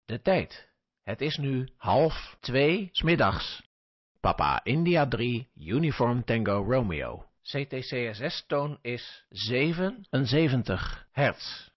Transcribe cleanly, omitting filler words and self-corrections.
De tijd. Het is nu 1:30 's middags. Papa India 3, Uniform Tango Romeo. CTCSS-toon is 77 hertz.